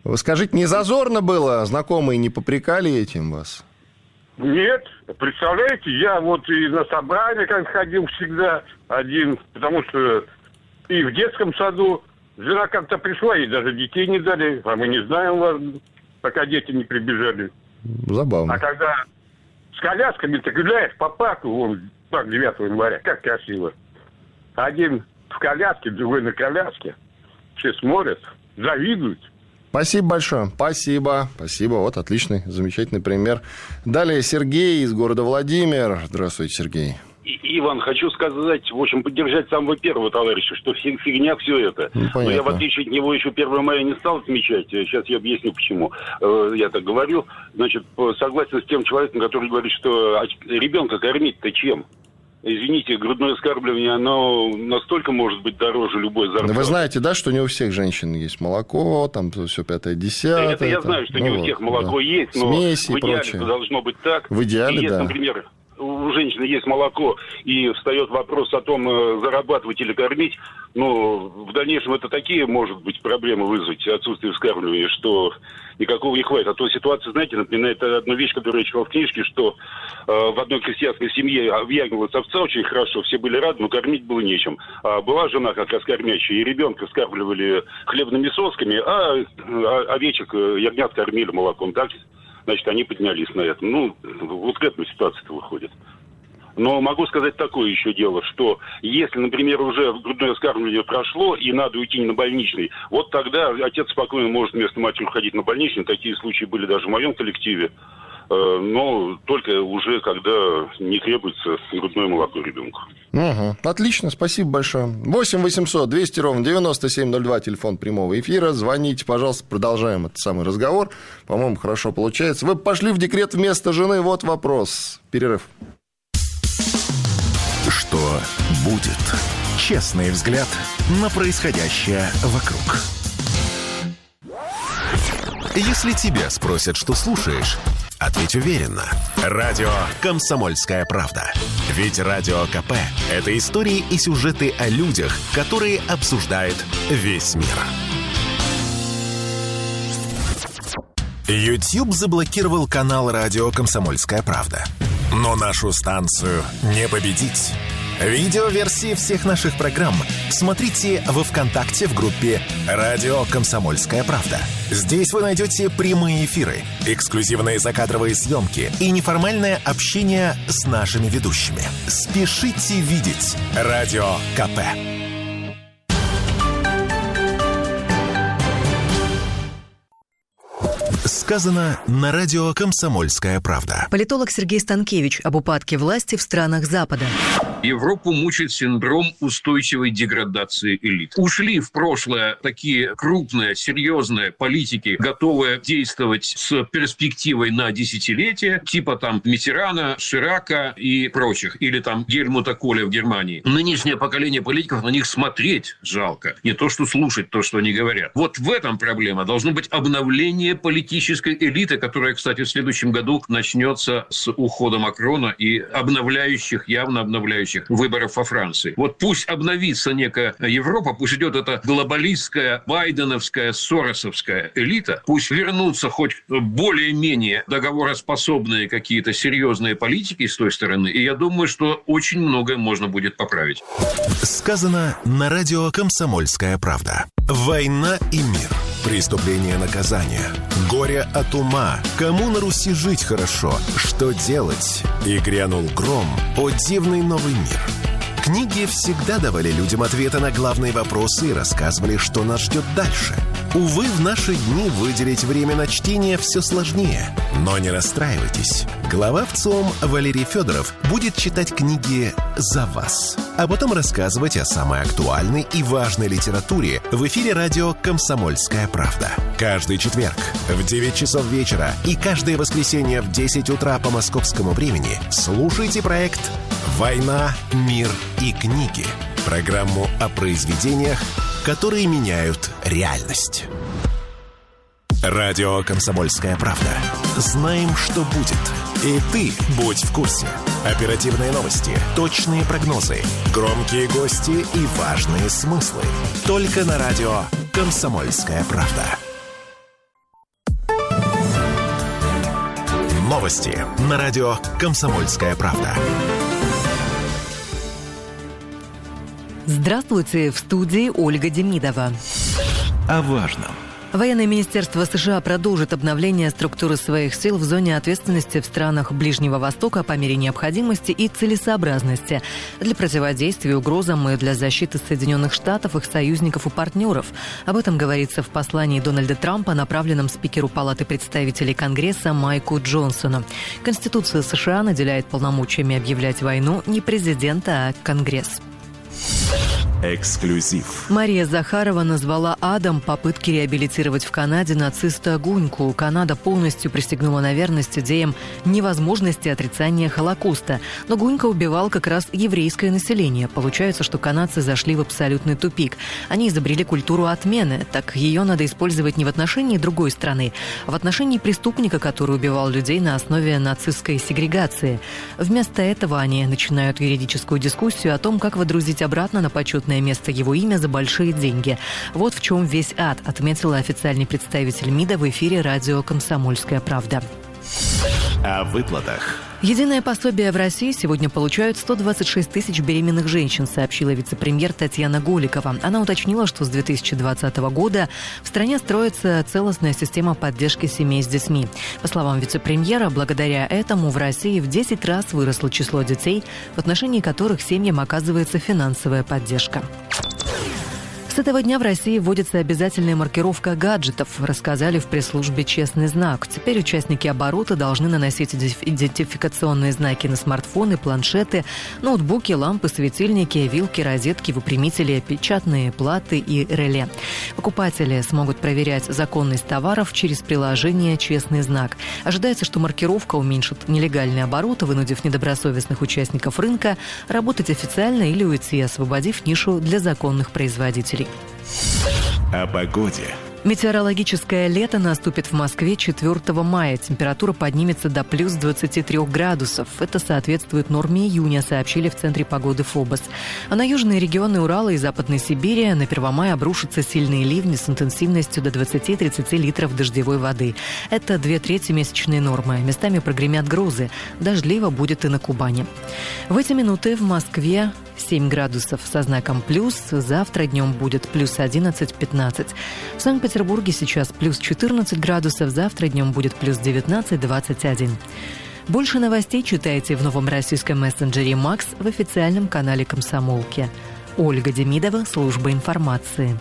Вы скажите, не зазорно было? Знакомые не попрекали этим вас? Нет, представляете, я вот и на собрание как ходил всегда один, потому что и в детском саду жена как-то пришла, и даже детей не дали, а мы не знаем вас, пока дети не прибежали. Забавно. А когда с колясками ты гуляешь по парку, вон, 9 января, как красиво. Один в коляске, другой на коляске. Все смотрят, завидуют. Спасибо большое. Спасибо. Вот отличный, замечательный пример. Далее Сергей из города Владимир. Здравствуйте, Сергей. Иван, хочу сказать, в общем, поддержать самого первого товарища, что фигня все это. Но я, в отличие от него, еще 1 мая не стал отмечать. Сейчас я объясню, почему я так говорю. Значит, согласен с тем человеком, который говорит, что ребенка кормить-то чем? Извините, грудное вскармливание, оно настолько может быть дороже любой зарплаты. Вы знаете, да, что не у всех женщин есть молоко, там все 5-10. Это я знаю, что не у всех молоко есть, но смеси в идеале должно быть так. В идеале, и если, да. Например, у женщины есть молоко, и встает вопрос о том, зарабатывать или кормить, но в дальнейшем это такие, может быть, проблемы вызвать, отсутствие вскармливания, что никакого не хватит. А то ситуация, знаете, напоминает одну вещь, которую я читал в книжке, что в одной крестьянской семье вьягивалась овца очень хорошо, все были рады, но кормить было нечем. А была жена как раз кормящая, и ребенка вскармливали хлебными сосками, а овечек, ягнят кормили молоком. Так, значит, они поднялись на этом. Вот к этому ситуация-то выходит. Но могу сказать такое еще дело, что если, например, уже грудное вскармливание прошло, и надо уйти не на больничный, вот тогда отец спокойно может вместо матери уходить на больничный. Такие случаи были даже в моем коллективе. Но только уже когда не требуется грудное молоко ребенку. Отлично, спасибо большое. 8 800 200 ровно 9702, телефон прямого эфира. Звоните, пожалуйста, продолжаем этот самый разговор. По-моему, хорошо получается. Вы пошли в декрет вместо жены, вот вопрос. Перерыв. Что будет? Честный взгляд на происходящее вокруг. Если тебя спросят, что слушаешь, ответь уверенно. Радио «Комсомольская правда». Ведь Радио КП – это истории и сюжеты о людях, которые обсуждает весь мир. YouTube заблокировал канал «Радио «Комсомольская правда». Но нашу станцию не победить. Видеоверсии всех наших программ смотрите во ВКонтакте в группе «Радио «Комсомольская правда». Здесь вы найдете прямые эфиры, эксклюзивные закадровые съемки и неформальное общение с нашими ведущими. Спешите видеть Радио КП. Сказано на радио «Комсомольская правда». Политолог Сергей Станкевич об упадке власти в странах Запада. Европу мучает синдром устойчивой деградации элит. Ушли в прошлое такие крупные, серьезные политики, готовые действовать с перспективой на десятилетия, типа там Миттерана, Ширака и прочих, или там Гельмута Коля в Германии. Нынешнее поколение политиков, на них смотреть жалко, не то что слушать то, что они говорят. Вот в этом проблема. Должно быть обновление политической элиты, которая, кстати, в следующем году начнется с ухода Макрона и явно обновляющих выборов во Франции. Вот пусть обновится некая Европа, пусть идет эта глобалистская, байденовская, соросовская элита, пусть вернутся хоть более-менее договороспособные какие-то серьезные политики с той стороны, и я думаю, что очень многое можно будет поправить. Сказано на радио «Комсомольская правда». Война и мир. Преступление и наказание. Горе от ума. Кому на Руси жить хорошо? Что делать? И грянул гром. О дивный новый мир. Книги всегда давали людям ответы на главные вопросы и рассказывали, что нас ждет дальше. Увы, в наши дни выделить время на чтение все сложнее. Но не расстраивайтесь. Глава ВЦИОМ Валерий Федоров будет читать книги за вас, а потом рассказывать о самой актуальной и важной литературе в эфире радио «Комсомольская правда». Каждый четверг в 9 часов вечера и каждое воскресенье в 10 утра по московскому времени слушайте проект «Война, мир и книги». Программу о произведениях, которые меняют реальность. Радио «Комсомольская правда». Знаем, что будет. И ты будь в курсе. Оперативные новости, точные прогнозы, громкие гости и важные смыслы. Только на радио «Комсомольская правда». Новости на радио «Комсомольская правда». Здравствуйте, в студии Ольга Демидова. О важном. Военное министерство США продолжит обновление структуры своих сил в зоне ответственности в странах Ближнего Востока по мере необходимости и целесообразности для противодействия угрозам и для защиты Соединенных Штатов, их союзников и партнеров. Об этом говорится в послании Дональда Трампа, направленном спикеру Палаты представителей Конгресса Майку Джонсону. Конституция США наделяет полномочиями объявлять войну не президента, а Конгресс. Эксклюзив. Мария Захарова назвала адом попытки реабилитировать в Канаде нациста Гуньку. Канада полностью присягнула на верность идеям невозможности отрицания Холокоста. Но Гунька убивал как раз еврейское население. Получается, что канадцы зашли в абсолютный тупик. Они изобрели культуру отмены. Так ее надо использовать не в отношении другой страны, а в отношении преступника, который убивал людей на основе нацистской сегрегации. Вместо этого они начинают юридическую дискуссию о том, как водрузить обратно на почетное место его имя за большие деньги. Вот в чем весь ад, отметила официальный представитель МИДа в эфире радио «Комсомольская правда». О выплатах. Единое пособие в России сегодня получают 126 тысяч беременных женщин, сообщила вице-премьер Татьяна Голикова. Она уточнила, что с 2020 года в стране строится целостная система поддержки семей с детьми. По словам вице-премьера, благодаря этому в России в 10 раз выросло число детей, в отношении которых семьям оказывается финансовая поддержка. С этого дня в России вводится обязательная маркировка гаджетов, рассказали в пресс-службе «Честный знак». Теперь участники оборота должны наносить идентификационные знаки на смартфоны, планшеты, ноутбуки, лампы, светильники, вилки, розетки, выпрямители, печатные платы и реле. Покупатели смогут проверять законность товаров через приложение «Честный знак». Ожидается, что маркировка уменьшит нелегальный оборот, вынудив недобросовестных участников рынка работать официально или уйти, освободив нишу для законных производителей. О погоде. Метеорологическое лето наступит в Москве 4 мая. Температура поднимется до плюс 23 градусов. Это соответствует норме июня, сообщили в Центре погоды ФОБОС. А на южные регионы Урала и Западной Сибири на 1 мая обрушатся сильные ливни с интенсивностью до 20-30 литров дождевой воды. Это 2/3 месячной нормы. Местами прогремят грозы. Дождливо будет и на Кубани. В эти минуты в Москве 7 градусов со знаком плюс. Завтра днем будет плюс 11-15. В Санкт-Петербурге сейчас плюс 14 градусов. Завтра днем будет плюс 19-21. Больше новостей читайте в новом российском мессенджере «Макс» в официальном канале «Комсомолки». Ольга Демидова, служба информации.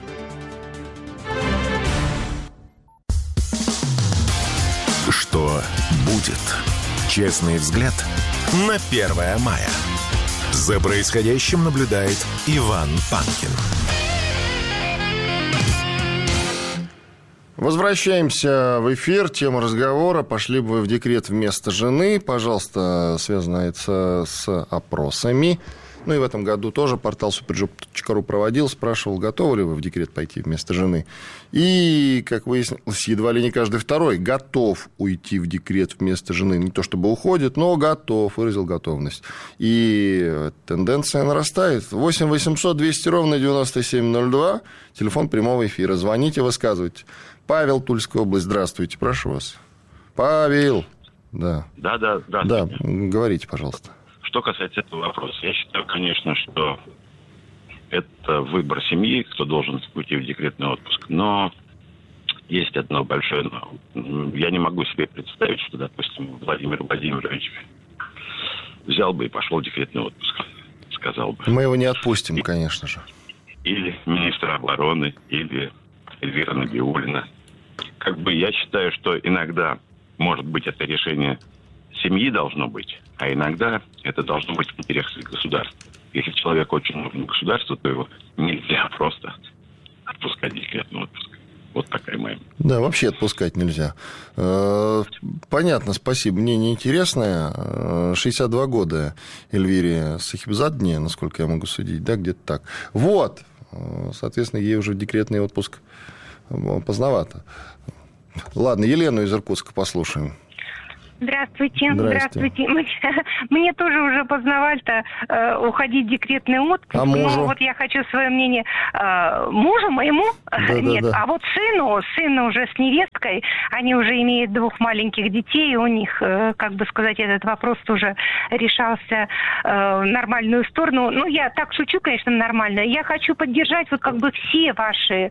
Что будет? Честный взгляд на 1 мая. За происходящим наблюдает Иван Панкин. Возвращаемся в эфир. Тема разговора. Пошли бы вы в декрет вместо жены. Пожалуйста, связано это с опросами. Ну и в этом году тоже портал superjob.ru проводил, спрашивал, готовы ли вы в декрет пойти вместо жены. И, как выяснилось, едва ли не каждый второй готов уйти в декрет вместо жены. Не то чтобы уходит, но готов, выразил готовность. И тенденция нарастает. 8 800 200 ровно 9702. Телефон прямого эфира. Звоните, высказывайте. Павел, Тульская область, здравствуйте, прошу вас. Павел. Да. Да. Да, говорите, пожалуйста. Что касается этого вопроса, я считаю, конечно, что это выбор семьи, кто должен уйти в декретный отпуск. Но есть одно большое но. Я не могу себе представить, что, допустим, Владимир Владимирович взял бы и пошел в декретный отпуск, сказал бы. Мы его не отпустим, конечно же. Или министра обороны, или Эльвира Набиуллина. Как бы я считаю, что иногда, может быть, это решение семьи должно быть, а иногда это должно быть в интересах государства. Если человек очень нужен государству, то его нельзя просто отпускать в декретный отпуск. Вот такая моя. Да, вообще отпускать нельзя. Понятно, спасибо. Мнение интересное. 62 года Эльвире Сахибзадне, насколько я могу судить, да, где-то так. Вот. Соответственно, ей уже декретный отпуск поздновато. Ладно, Елену из Иркутска послушаем. Здравствуйте. Мне тоже уже поздновато уходить в декретный отпуск. А мужу? Но вот я хочу свое мнение. Мужу моему? Нет. А вот сыну уже с невесткой, они уже имеют 2 маленьких детей, и у них, как бы сказать, этот вопрос тоже решался в нормальную сторону. Ну, я так шучу, конечно, нормально. Я хочу поддержать вот как бы все ваши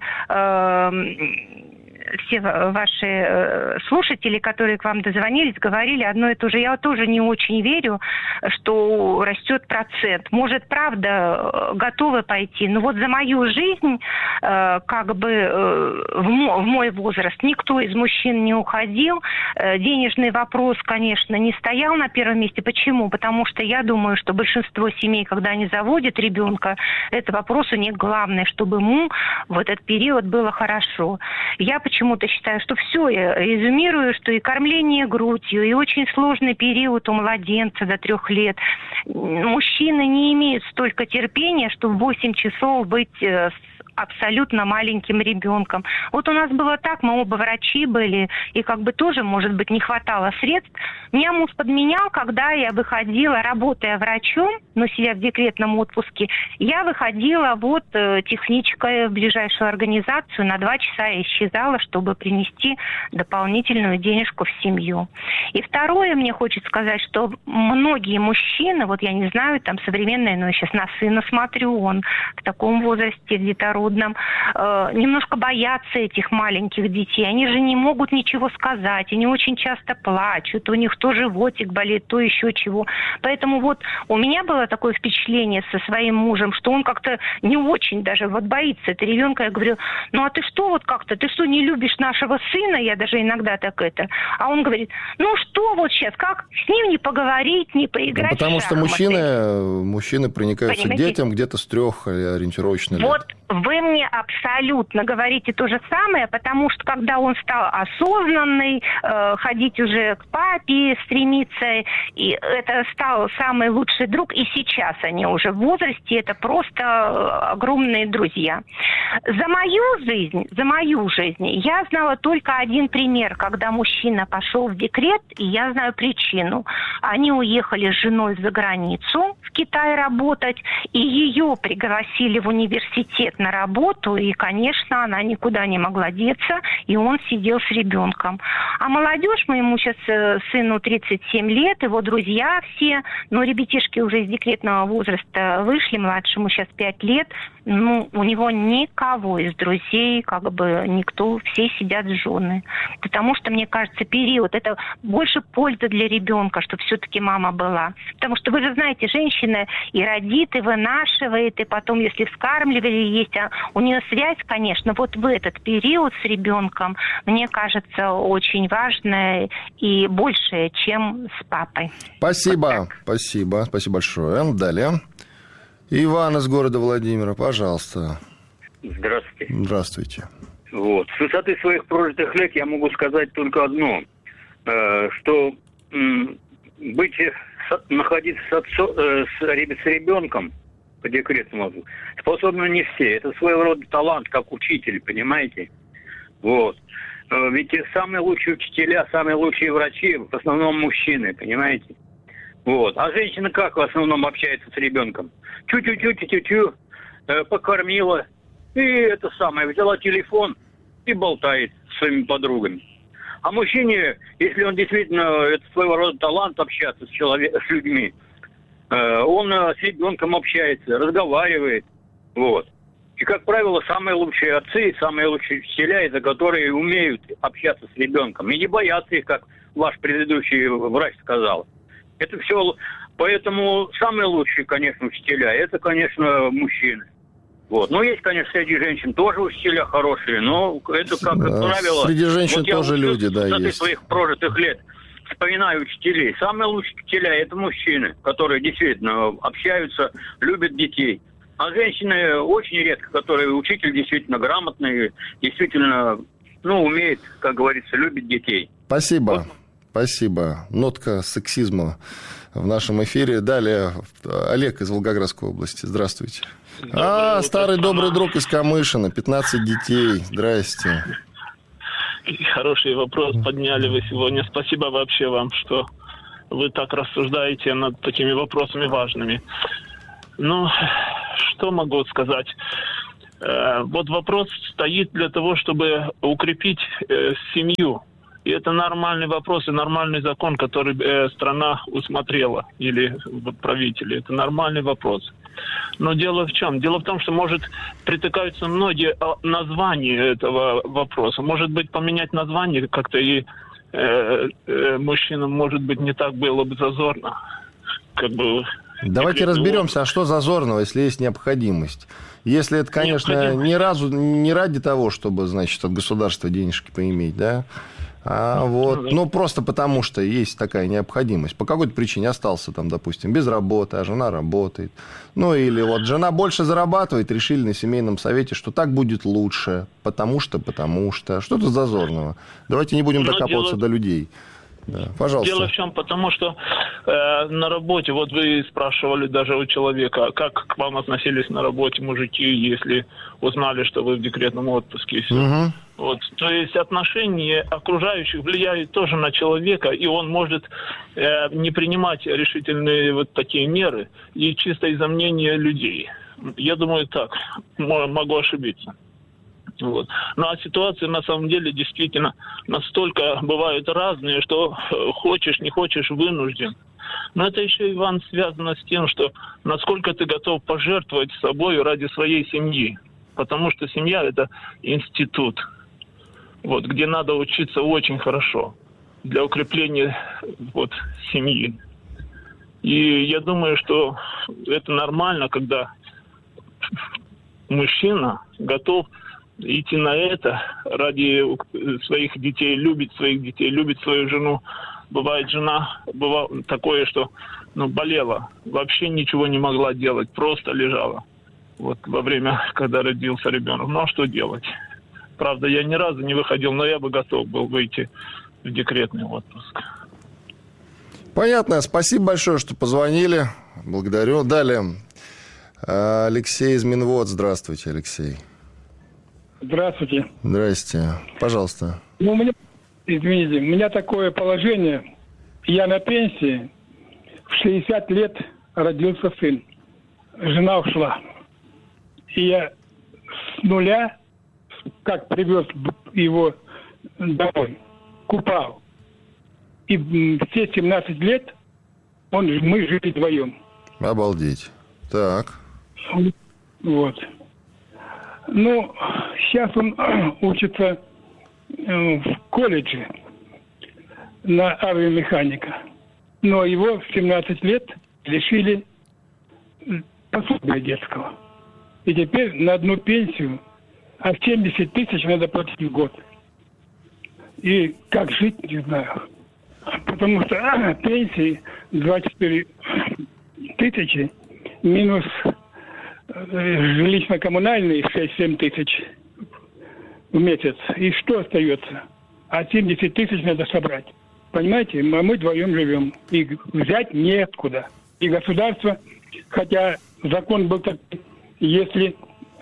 слушатели, которые к вам дозвонились, говорили одно и то же. Я тоже не очень верю, что растет процент. Может, правда, готовы пойти. Но вот за мою жизнь, как бы в мой возраст, никто из мужчин не уходил. Денежный вопрос, конечно, не стоял на первом месте. Почему? Потому что я думаю, что большинство семей, когда они заводят ребенка, это вопрос у них главный, чтобы ему в этот период было хорошо. Я почему-то считаю, что все, я резюмирую, что и кормление грудью, и очень сложный период у младенца до 3 лет. Мужчины не имеют столько терпения, чтобы в 8 часов быть с абсолютно маленьким ребенком. Вот у нас было так, мы оба врачи были, и как бы тоже, может быть, не хватало средств. Меня муж подменял, когда я выходила, работая врачом, но сидя в декретном отпуске, я выходила вот техничкой в ближайшую организацию, на 2 часа я исчезала, чтобы принести дополнительную денежку в семью. И второе, мне хочется сказать, что многие мужчины, вот я не знаю, там современные, но я сейчас на сына смотрю, он в таком возрасте, где-то родном, немножко боятся этих маленьких детей. Они же не могут ничего сказать, они очень часто плачут, у них то животик болит, то еще чего. Поэтому вот у меня было такое впечатление со своим мужем, что он как-то не очень даже вот боится этого ребенка. Я говорю, ну а ты что вот как-то, ты что, не любишь нашего сына? Я даже иногда так это. А он говорит, ну что вот сейчас, как с ним не поговорить, не поиграть? Потому что мужчины проникаются к детям где-то с 3 ориентировочно лет. Вот вы мне абсолютно говорите то же самое, потому что когда он стал осознанный, ходить уже к папе, стремиться, и это стал самый лучший друг, и сейчас они уже в возрасте, это просто огромные друзья. За мою жизнь я знала только один пример, когда мужчина пошел в декрет, и я знаю причину. Они уехали с женой за границу, в Китай работать, и ее пригласили в университет на работу, и, конечно, она никуда не могла деться, и он сидел с ребенком. А молодежь, моему сейчас сыну 37 лет, его друзья все, но ребятишки уже из декретного возраста вышли, младшему сейчас 5 лет, ну, у него никого из друзей, как бы никто, все сидят с женой. Потому что, мне кажется, период, это больше пользы для ребенка, что все-таки мама была. Потому что вы же знаете, женщина и родит, и вынашивает, и потом, если вскармливали, есть, а у нее связь, конечно, вот в этот период с ребенком, мне кажется, очень важная и большая, чем с папой. Спасибо, вот спасибо большое. Далее. Иван из города Владимира, пожалуйста. Здравствуйте. Здравствуйте. Вот. С высоты своих прожитых лет я могу сказать только одно, что находиться с ребенком по декретному способны не все. Это своего рода талант, как учитель, понимаете? Вот. Ведь самые лучшие учителя, самые лучшие врачи в основном мужчины, понимаете? Вот. А женщина как в основном общается с ребенком? Чу-чу-чу-чу-чу-чу, покормила, и это самое, взяла телефон и болтает с своими подругами. А мужчине, если он действительно, это своего рода талант общаться с людьми, он с ребенком общается, разговаривает, вот. И, как правило, самые лучшие отцы, самые лучшие учителя, это которые умеют общаться с ребенком. И не боятся их, как ваш предыдущий врач сказал. Это все... Поэтому самые лучшие, конечно, учителя, это, конечно, мужчины. Вот. Ну, есть, конечно, среди женщин тоже учителя хорошие, но это, как правило... Среди женщин вот тоже люди, да, есть. Я своих прожитых лет вспоминаю учителей. Самые лучшие учителя – это мужчины, которые действительно общаются, любят детей. А женщины очень редко, которые учитель действительно грамотный, действительно, ну, умеет, как говорится, любит детей. Спасибо. Вот. Спасибо. Нотка сексизма в нашем эфире. Далее Олег из Волгоградской области. Здравствуйте. Старый добрый друг из Камышина. 15 детей. Здрасте. Хороший вопрос подняли вы сегодня. Спасибо вообще вам, что вы так рассуждаете над такими вопросами важными. Ну, что могу сказать? Вот вопрос стоит для того, чтобы укрепить семью. И это нормальный вопрос и нормальный закон, который страна усмотрела, или правители. Это нормальный вопрос. Но дело в чем? Дело в том, что, может, притыкаются многие названия этого вопроса. Может быть, поменять название как-то и мужчинам, может быть, не так было бы зазорно. Как бы... Давайте разберемся, а что зазорного, если есть необходимость? Если это, конечно, не ради того, чтобы, значит, от государства денежки поиметь, да? А вот, ну, просто потому, что есть такая необходимость. По какой-то причине остался там, допустим, без работы, а жена работает. Ну, или вот жена больше зарабатывает, решили на семейном совете, что так будет лучше, потому что. Что тут зазорного? Давайте не будем докапываться до людей. Да, пожалуйста. Дело в чем? Потому что на работе, вот вы спрашивали даже у человека, как к вам относились на работе мужики, если узнали, что вы в декретном отпуске и все. Угу. Вот, то есть отношения окружающих влияют тоже на человека, и он может не принимать решительные вот такие меры, и чисто из-за мнения людей. Я думаю, так. Могу ошибиться. Вот. Ну, а ситуации на самом деле действительно настолько бывают разные, что хочешь, не хочешь, вынужден. Но это еще, Иван, связано с тем, что насколько ты готов пожертвовать собой ради своей семьи. Потому что семья – это институт, вот, где надо учиться очень хорошо для укрепления вот, семьи. И я думаю, что это нормально, когда мужчина готов идти на это ради своих детей, любит своих детей, любит свою жену. Бывает, жена, бывало такое, что болела, вообще ничего не могла делать, просто лежала. Вот во время, когда родился ребенок. Ну, а что делать? Правда, я ни разу не выходил, но я бы готов был выйти в декретный отпуск. Понятно. Спасибо большое, что позвонили. Благодарю. Далее. Алексей из Минвод. Здравствуйте, Алексей. Здравствуйте. Здрасте. Пожалуйста. Ну, извините, у меня такое положение. Я на пенсии. В 60 лет родился сын. Жена ушла. И я с нуля, как привез его домой, купал. И все 17 лет мы жили вдвоем. Обалдеть. Так. Вот. Ну, сейчас он учится в колледже на авиамеханика. Но его в 17 лет лишили пособия детского. И теперь на одну пенсию, а 70 тысяч надо платить в год. И как жить, не знаю. Потому что пенсии 24 тысячи минус жилищно-коммунальные 6-7 тысяч в месяц. И что остается? А 70 тысяч надо собрать. Понимаете? А мы вдвоем живем. И взять неоткуда. И государство, хотя закон был такой, если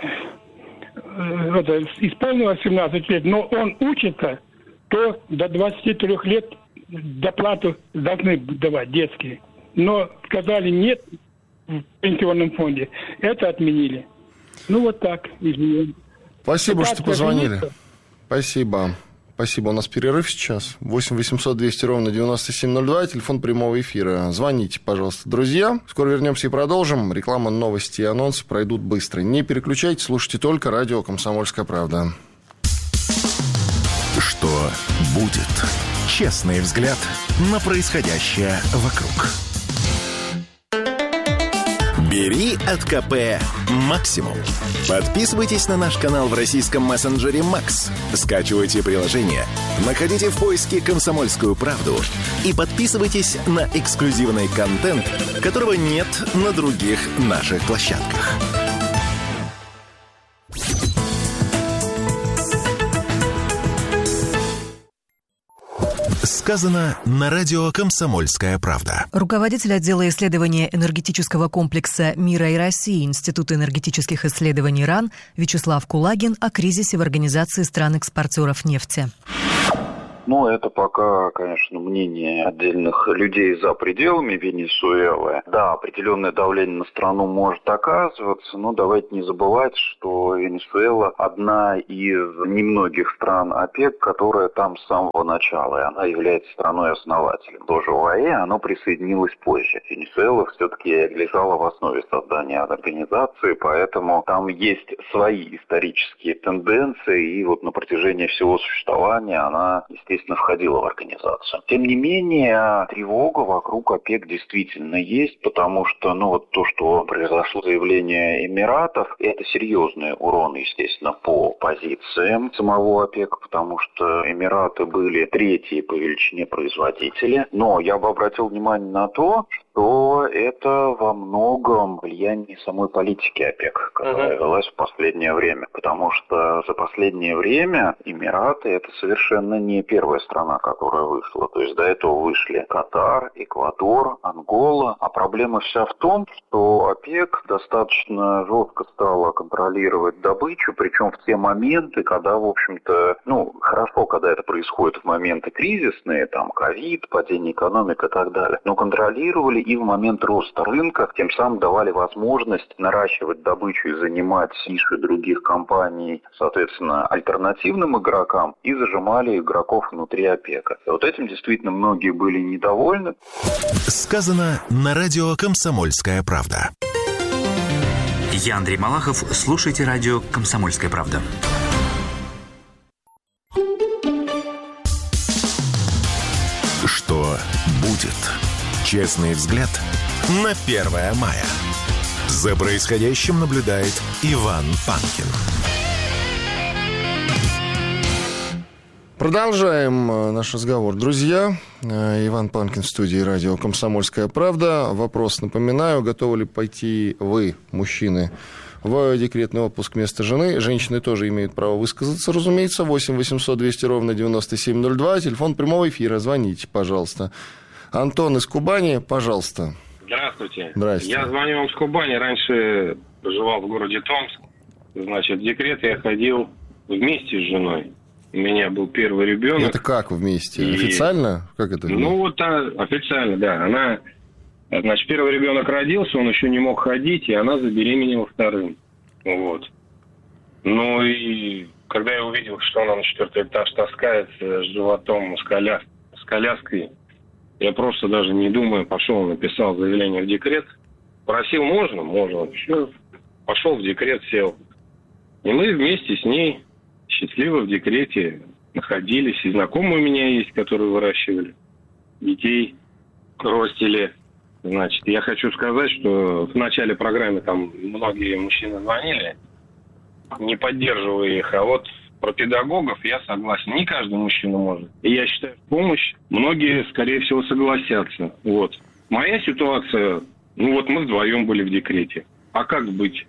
исполнилось 17 лет, но он учится, то до 23 лет доплату должны давать детские. Но сказали нет в пенсионном фонде. Это отменили. Ну, вот так. Извините. Спасибо, что позвонили. Спасибо. Спасибо. У нас перерыв сейчас. 8 800 200 ровно 9702. Телефон прямого эфира. Звоните, пожалуйста, друзья. Скоро вернемся и продолжим. Реклама, новости и анонсы пройдут быстро. Не переключайтесь, слушайте только радио «Комсомольская правда». Что будет? Честный взгляд на происходящее вокруг. Бери от КП максимум. Подписывайтесь на наш канал в российском мессенджере Макс. Скачивайте приложение, находите в поиске «Комсомольскую правду» и подписывайтесь на эксклюзивный контент, которого нет на других наших площадках. Сказано на радио «Комсомольская правда». Руководитель отдела исследования энергетического комплекса «Мира и России» Института энергетических исследований РАН Вячеслав Кулагин о кризисе в Организации стран-экспортеров нефти. Но это пока, конечно, мнение отдельных людей за пределами Венесуэлы. Да, определенное давление на страну может оказываться, но давайте не забывать, что Венесуэла одна из немногих стран ОПЕК, которая там с самого начала, и она является страной-основателем. Тоже ОАЭ, оно присоединилось позже. Венесуэла все-таки лежала в основе создания организации, поэтому там есть свои исторические тенденции, и вот на протяжении всего существования она, естественно, входила в организацию. Тем не менее, тревога вокруг ОПЕК действительно есть, потому что, вот то, что произошло заявление Эмиратов, это серьезный урон, естественно, по позициям самого ОПЕК, потому что Эмираты были третьи по величине производители. Но я бы обратил внимание на то, что это во многом влияние самой политики ОПЕК, которая велась в последнее время. Потому что за последнее время Эмираты — это совершенно не первая страна, которая вышла. То есть до этого вышли Катар, Эквадор, Ангола. А проблема вся в том, что ОПЕК достаточно жестко стала контролировать добычу, причем в те моменты, когда, в общем-то, хорошо, когда это происходит в моменты кризисные, там, ковид, падение экономики и так далее, но контролировали и в момент роста рынка, тем самым давали возможность наращивать добычу и занимать ниши других компаний, соответственно, альтернативным игрокам, и зажимали игроков внутри ОПЕКа. И вот этим действительно многие были недовольны. Сказано на радио «Комсомольская правда». Я Андрей Малахов. Слушайте радио «Комсомольская правда». Что будет? Честный взгляд на 1 мая. За происходящим наблюдает Иван Панкин. Продолжаем наш разговор, друзья. Иван Панкин в студии радио «Комсомольская правда». Вопрос, напоминаю, готовы ли пойти вы, мужчины, в декретный отпуск вместо жены? Женщины тоже имеют право высказаться, разумеется. 8 800 200 ровно 9702. Телефон прямого эфира. Звоните, пожалуйста. Антон из Кубани, пожалуйста. Здравствуйте. Здравствуйте. Я звоню вам с Кубани. Раньше проживал в городе Томск. Значит, в декрет я ходил вместе с женой. У меня был первый ребенок. Это как вместе? Официально? Как это? Официально, да. Значит, первый ребенок родился, он еще не мог ходить, и она забеременела вторым. Вот. И когда я увидел, что она на 4-й этаж таскается с животом, с коляской, я просто даже не думая пошел, написал заявление в декрет. Просил, можно. Все. Пошел в декрет, сел. И мы вместе с ней счастливо в декрете находились. И знакомые у меня есть, которые выращивали детей, ростили. Значит, я хочу сказать, что в начале программы там многие мужчины звонили, не поддерживая их, а вот про педагогов я согласен. Не каждый мужчина может. И я считаю, помощь многие, скорее всего, согласятся. Вот. Моя ситуация, мы вдвоем были в декрете. А как быть?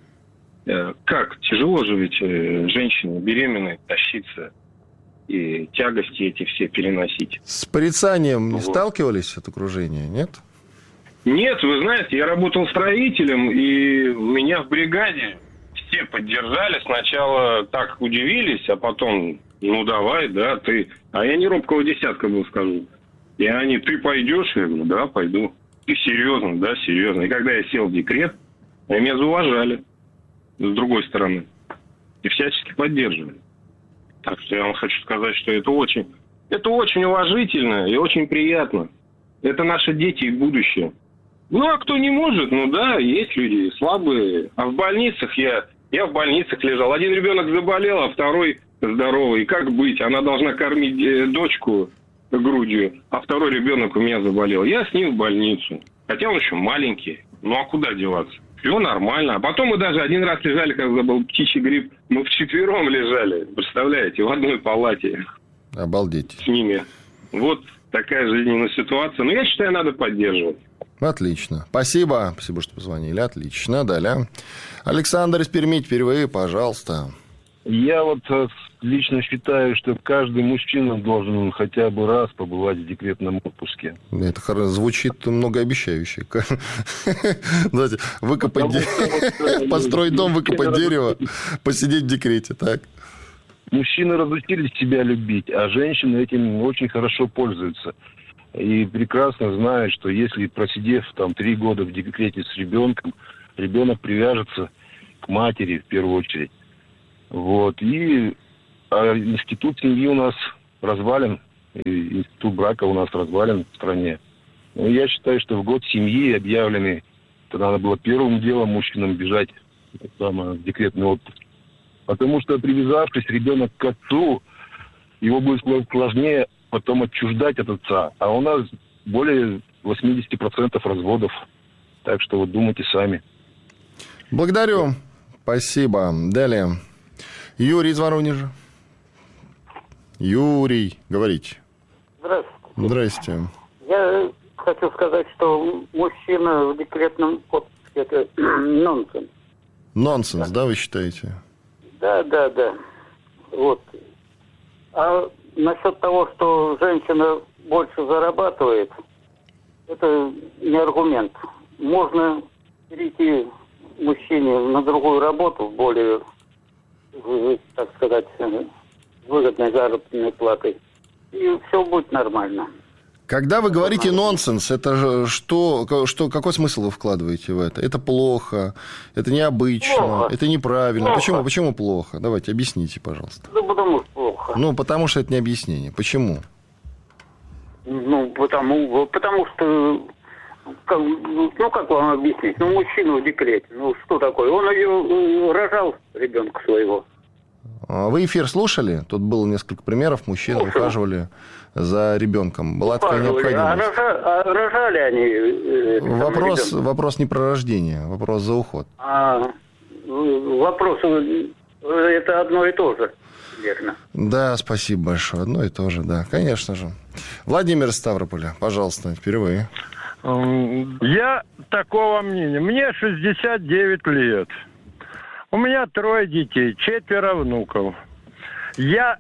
Как? Тяжело же ведь женщине беременной тащиться и тягости эти все переносить. С порицанием не сталкивались от окружения, нет? Нет, вы знаете, я работал строителем, и меня в бригаде все поддержали. Сначала так удивились, а потом, давай, да, ты... А я не робкого десятка был, скажу. И они, ты пойдешь? Я говорю, да, пойду. И серьезно, да, серьезно. И когда я сел в декрет, они меня зауважали с другой стороны. И всячески поддерживали. Так что я вам хочу сказать, что это очень уважительно и очень приятно. Это наши дети и будущее. А кто не может, есть люди слабые. А в больницах я в больницах лежал. Один ребенок заболел, а второй здоровый. Как быть? Она должна кормить дочку грудью, а второй ребенок у меня заболел. Я с ним в больницу. Хотя он еще маленький. А куда деваться? Все нормально. А потом мы даже один раз лежали, когда был птичий грипп. Мы вчетвером лежали. Представляете, в одной палате. Обалдеть. С ними. Вот такая жизненная ситуация. Но я считаю, надо поддерживать. Отлично. Спасибо. Спасибо, что позвонили. Отлично. Далее. Александр из Перми, теперь вы, пожалуйста. Я лично считаю, что каждый мужчина должен хотя бы раз побывать в декретном отпуске. Это звучит многообещающе. Знаете, выкопать построить дом, выкопать дерево, посидеть в декрете, так? мужчины разучились себя любить, а женщины этим очень хорошо пользуются. И прекрасно знают, что если, просидев там 3 года в декрете с ребенком, ребенок привяжется к матери в первую очередь. Вот. А институт семьи у нас развален, и институт брака у нас развален в стране. Но я считаю, что в год семьи объявленный, то надо было первым делом мужчинам бежать в декретный отпуск. Потому что, привязавшись ребенок к отцу, его будет сложнее потом отчуждать от отца. А у нас более 80% разводов. Так что вот думайте сами. Благодарю. Спасибо. Далее. Юрий из Воронежа. Юрий, говорите. Здравствуйте. Здрасте. Я хочу сказать, что мужчина в декретном отпуске – это нонсенс. Нонсенс, да, вы считаете? Да. Вот. А насчет того, что женщина больше зарабатывает, это не аргумент. Можно перейти мужчине на другую работу, более, так сказать, выгодной заработной платой, и все будет нормально. Когда вы говорите нонсенс, это же какой смысл вы вкладываете в это? Это плохо, это необычно, плохо. Это неправильно. Плохо. Почему плохо? Давайте, объясните, пожалуйста. Ну, потому что плохо. Потому что это не объяснение. Почему? Потому что, как вам объяснить? Мужчина в декрете, что такое? Он ее рожал, ребенка своего. Вы эфир слушали? Тут было несколько примеров. Мужчины ухаживали за ребенком. Была такая необходимость. А рожали они? Вопрос не про рождение, вопрос за уход. Вопрос это одно и то же, верно? Да, спасибо большое. Одно и то же, да, конечно же. Владимир из Ставрополя, пожалуйста, впервые. Я такого мнения. Мне 69 лет. У меня 3 детей, 4 внуков. Я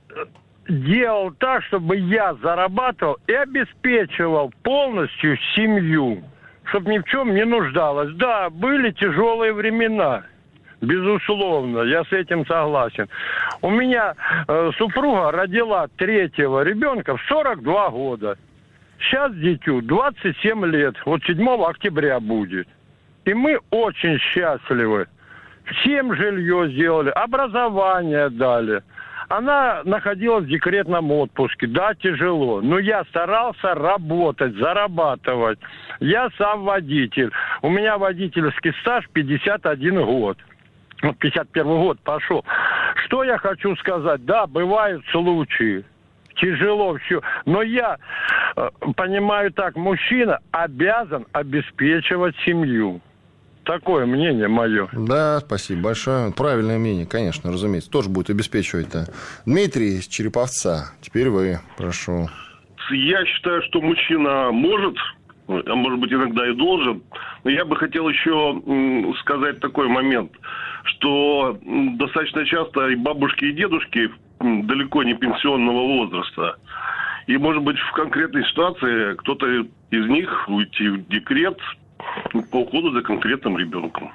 делал так, чтобы я зарабатывал и обеспечивал полностью семью, чтобы ни в чем не нуждалась. Да, были тяжелые времена, безусловно, я с этим согласен. У меня супруга родила 3-го ребенка в 42 года. Сейчас дитю 27 лет, вот 7 октября будет. И мы очень счастливы. Всем жилье сделали, образование дали. Она находилась в декретном отпуске. Да, тяжело. Но я старался работать, зарабатывать. Я сам водитель. У меня водительский стаж 51 год. 51 год пошел. Что я хочу сказать? Да, бывают случаи. Тяжело все. Но я понимаю так, мужчина обязан обеспечивать семью. Такое мнение мое. Да, спасибо большое. Правильное мнение, конечно, разумеется. Тоже будет обеспечивать-то. Дмитрий из Череповца. Теперь вы, прошу. Я считаю, что мужчина может, а может быть иногда и должен. Но я бы хотел еще сказать такой момент, что достаточно часто и бабушки, и дедушки далеко не пенсионного возраста. И, может быть, в конкретной ситуации кто-то из них уйти в декрет по уходу за конкретным ребенком.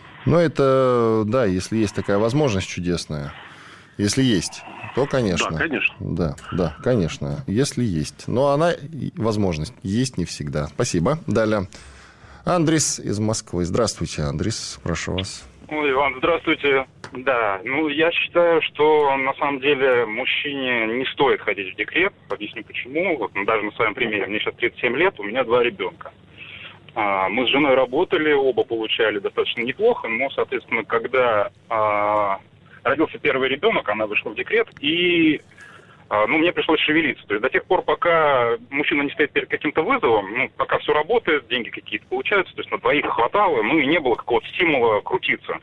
Это, да, если есть такая возможность чудесная. Если есть, то, конечно. Да, конечно. Да, конечно, если есть. Но она, возможность, есть не всегда. Спасибо. Далее. Андрис из Москвы. Здравствуйте, Андрис, прошу вас. Иван, здравствуйте. Да, я считаю, что на самом деле мужчине не стоит ходить в декрет. Объясню почему. Даже на своем примере. Мне сейчас 37 лет, у меня 2 ребенка. Мы с женой работали, оба получали достаточно неплохо, но, соответственно, когда родился первый ребенок, она вышла в декрет, и мне пришлось шевелиться. То есть до тех пор, пока мужчина не стоит перед каким-то вызовом, пока все работает, деньги какие-то получаются, то есть на двоих хватало, и не было какого-то стимула крутиться.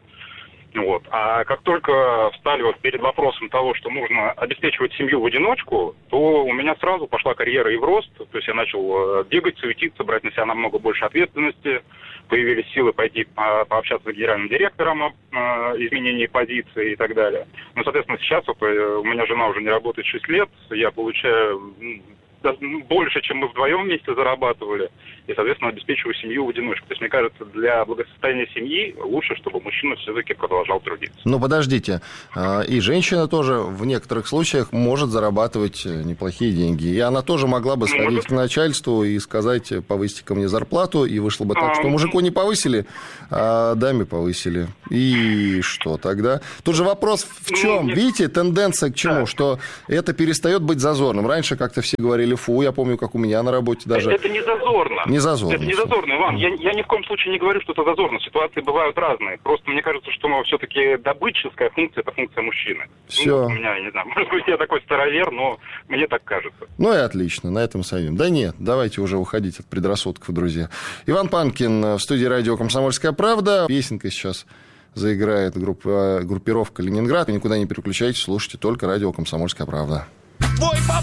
А как только встали перед вопросом того, что нужно обеспечивать семью в одиночку, то у меня сразу пошла карьера и в рост. То есть я начал бегать, суетиться, брать на себя намного больше ответственности. Появились силы пойти пообщаться с генеральным директором о изменении позиции и так далее. Соответственно, сейчас у меня жена уже не работает 6 лет. Я получаю больше, чем мы вдвоем вместе зарабатывали, и, соответственно, обеспечиваю семью в одиночку. То есть, мне кажется, для благосостояния семьи лучше, чтобы мужчина все-таки продолжал трудиться. Ну, подождите, и женщина тоже в некоторых случаях может зарабатывать неплохие деньги. И она тоже могла бы сходить к начальству и сказать: повысьте-ка мне зарплату, и вышло бы так, что мужику не повысили, а даме повысили. И что тогда? Тут же вопрос в чем? Видите, тенденция к чему? Что это перестает быть зазорным. Раньше как-то все говорили: фу, я помню, как у меня на работе даже... Это не зазорно. Не зазорно. Это не зазорно, Иван. Я ни в коем случае не говорю, что это зазорно. Ситуации бывают разные. Просто мне кажется, что все-таки добытческая функция – это функция мужчины. Все. У меня, не знаю, может быть, я такой старовер, но мне так кажется. Ну и отлично, на этом совет. Да нет, давайте уже уходить от предрассудков, друзья. Иван Панкин в студии радио «Комсомольская правда». Песенка сейчас заиграет группировка «Ленинград». Никуда не переключайтесь, слушайте только радио «Комсомольская правда». Твой папа